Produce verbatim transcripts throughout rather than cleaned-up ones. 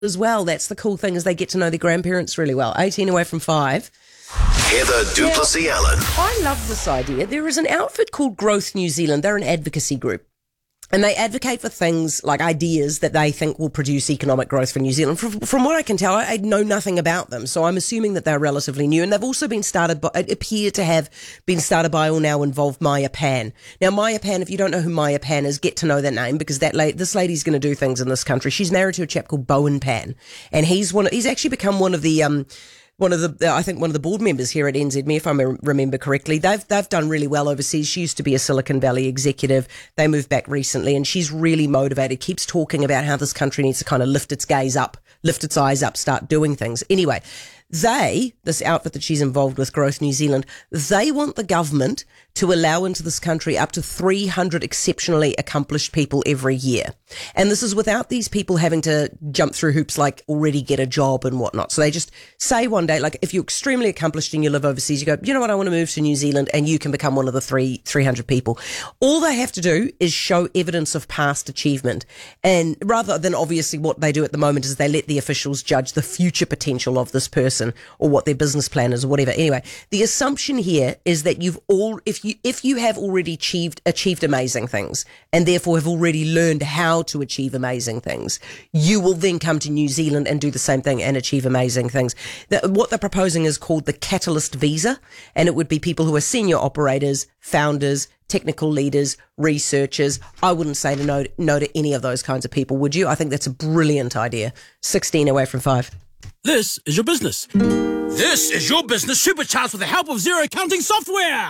as well. That's the cool thing, is they get to know their grandparents really well. eighteen away from five. Heather du Plessis-Allen. I love this idea. There is an outfit called Growth New Zealand. They're an advocacy group. And they advocate for things like ideas that they think will produce economic growth for New Zealand. From, from what I can tell, I, I know nothing about them. So I'm assuming that they're relatively new. And they've also been started by, appear to have been started by or now involve Maya Pan. Now, Maya Pan, if you don't know who Maya Pan is, get to know that name, because that la- this lady's going to do things in this country. She's married to a chap called Bowen Pan. And he's one. He's actually become one of the... um. One of the, I think one of the board members here at N Z M E, if I remember correctly. They've they've done really well overseas. She used to be a Silicon Valley executive. They moved back recently, and she's really motivated, keeps talking about how this country needs to kind of lift its gaze up, lift its eyes up, start doing things. Anyway, they, this outfit that she's involved with, Growth New Zealand, they want the government to allow into this country up to three hundred exceptionally accomplished people every year. And this is without these people having to jump through hoops like already get a job and whatnot. So they just say one day, like, if you're extremely accomplished and you live overseas, you go, you know what, I want to move to New Zealand, and you can become one of the three, 300 people. All they have to do is show evidence of past achievement. And rather than obviously what they do at the moment is they let the officials judge the future potential of this person or what their business plan is or whatever. Anyway, the assumption here is that you've all, if you, if you have already achieved, achieved amazing things and therefore have already learned how to achieve amazing things, you will then come to New Zealand and do the same thing and achieve amazing things. The, what they're proposing is called the Catalyst Visa, and it would be people who are senior operators, founders, technical leaders, researchers. I wouldn't say to no, no to any of those kinds of people, would you? I think that's a brilliant idea. sixteen away from five. This is your business. This is your business supercharged with the help of Xero accounting software.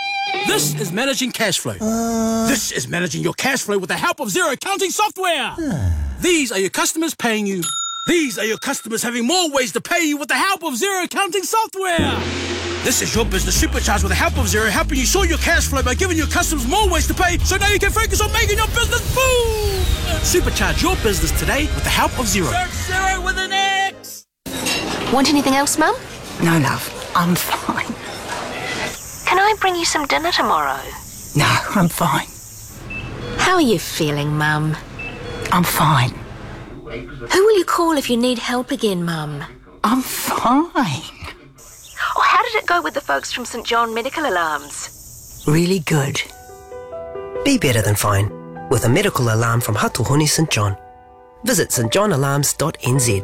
This is managing cash flow. Uh... This is managing your cash flow with the help of Xero accounting software. These are your customers paying you. These are your customers having more ways to pay you with the help of Xero accounting software. This is your business supercharged with the help of Xero, helping you sort your cash flow by giving your customers more ways to pay, so now you can focus on making your business boom. Supercharge your business today with the help of Xero. Search Xero with an X. Want anything else, Mum? No, love. I'm fine. Can I bring you some dinner tomorrow? No, I'm fine. How are you feeling, Mum? I'm fine. Who will you call if you need help again, Mum? I'm fine. Or how did it go with the folks from St John Medical Alarms? Really good. Be better than fine with a medical alarm from Hatuhuni St John. Visit st john alarms dot n z.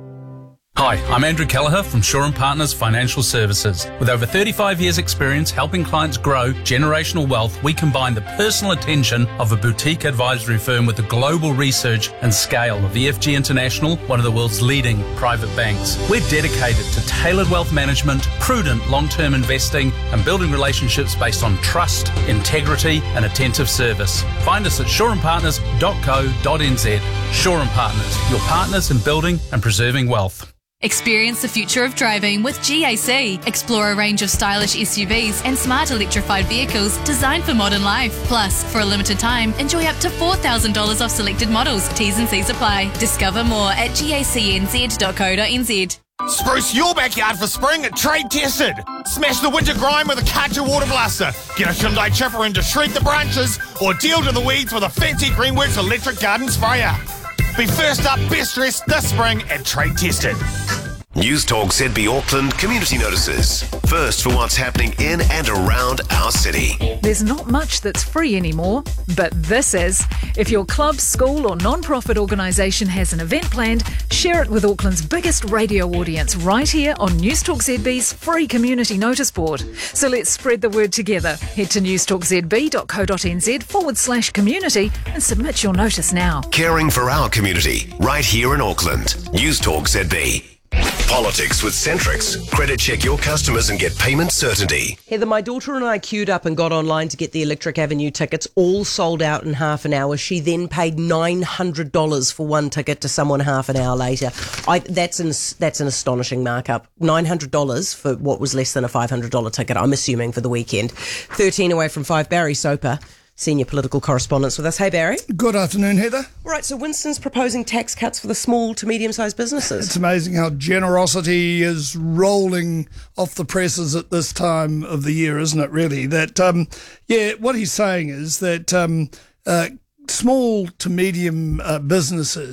Hi, I'm Andrew Kelleher from Shaw and Partners Financial Services. With over thirty-five years experience helping clients grow generational wealth, we combine the personal attention of a boutique advisory firm with the global research and scale of E F G International, one of the world's leading private banks. We're dedicated to tailored wealth management, prudent long-term investing, and building relationships based on trust, integrity, and attentive service. Find us at shaw and partners dot co dot n z. Shaw and Partners, your partners in building and preserving wealth. Experience the future of driving with G A C. Explore a range of stylish S U Vs and smart electrified vehicles designed for modern life. Plus, for a limited time, enjoy up to four thousand dollars off selected models. T's and C's apply. Discover more at gacnz dot co dot n z. Spruce your backyard for spring at Trade Tested. Smash the winter grime with a Karcher water blaster. Get a Hyundai chipper in to shred the branches, or deal to the weeds with a fancy Greenworks electric garden sprayer. Be first up, best dressed this spring at Trade Tested. News Talk Z B Auckland community notices. First for what's happening in and around our city. There's not much that's free anymore, but this is. If your club, school or non-profit organisation has an event planned, share it with Auckland's biggest radio audience right here on News Talk Z B's free community notice board. So let's spread the word together. Head to news talk z b dot co dot n z forward slash community and submit your notice now. Caring for our community right here in Auckland. News Talk Z B. Politics with Centrix. Credit check your customers and get payment certainty. Heather, my daughter and I queued up and got online to get the Electric Avenue tickets, all sold out in half an hour. She then paid nine hundred dollars for one ticket to someone half an hour later. I, that's, an, that's an astonishing markup. nine hundred dollars for what was less than a five hundred dollars ticket, I'm assuming, for the weekend. thirteen away from five, Barry Soper, senior political correspondent with us. Hey, Barry. Good afternoon, Heather. All right, so Winston's proposing tax cuts for the small to medium-sized businesses. It's amazing how generosity is rolling off the presses at this time of the year, isn't it, really? That, um, yeah, what he's saying is that um, uh, small to medium uh, businesses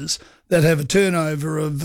that have a turnover of